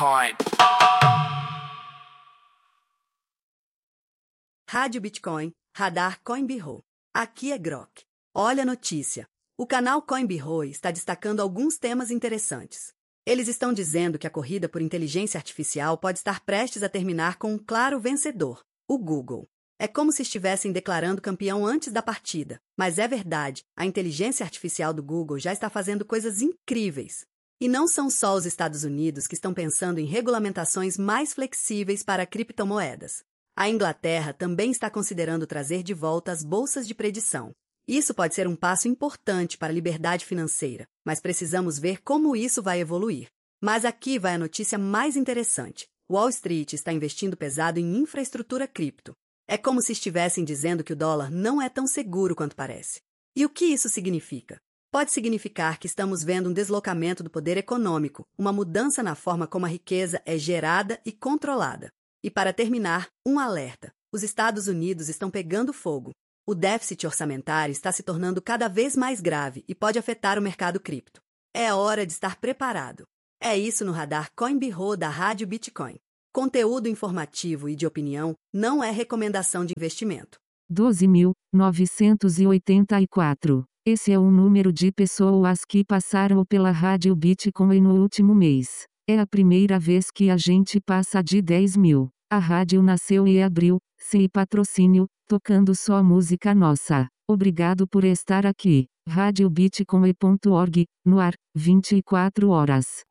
Bitcoin. Rádio Bitcoin, Radar CoinBiro. Aqui é Grok. Olha a notícia. O canal CoinBiro está destacando alguns temas interessantes. Eles estão dizendo que a corrida por inteligência artificial pode estar prestes a terminar com um claro vencedor, o Google. É como se estivessem declarando campeão antes da partida. Mas é verdade, a inteligência artificial do Google já está fazendo coisas incríveis. E não são só os Estados Unidos que estão pensando em regulamentações mais flexíveis para criptomoedas. A Inglaterra também está considerando trazer de volta as bolsas de predição. Isso pode ser um passo importante para a liberdade financeira, mas precisamos ver como isso vai evoluir. Mas aqui vai a notícia mais interessante. Wall Street está investindo pesado em infraestrutura cripto. É como se estivessem dizendo que o dólar não é tão seguro quanto parece. E o que isso significa? Pode significar que estamos vendo um deslocamento do poder econômico, uma mudança na forma como a riqueza é gerada e controlada. E para terminar, um alerta. Os Estados Unidos estão pegando fogo. O déficit orçamentário está se tornando cada vez mais grave e pode afetar o mercado cripto. É hora de estar preparado. É isso no Radar CoinBiro da Rádio Bitcoin. Conteúdo informativo e de opinião não é recomendação de investimento. 12.984. Esse é o número de pessoas que passaram pela Rádio Bitcoin no último mês. É a primeira vez que a gente passa de 10 mil. A rádio nasceu em abril, sem patrocínio, tocando só música nossa. Obrigado por estar aqui. RadioBitcoin.org, no ar, 24 horas.